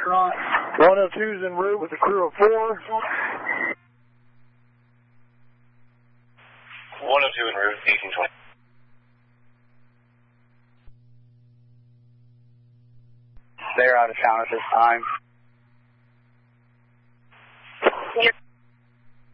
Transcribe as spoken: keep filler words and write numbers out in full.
one oh two's en route with a crew of four. one oh two en route, eighteen twenty. They're out of town at this time.